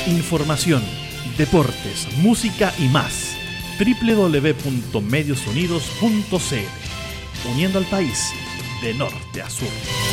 Información, deportes, música y más. www.mediosunidos.cl. Uniendo al país de norte a sur.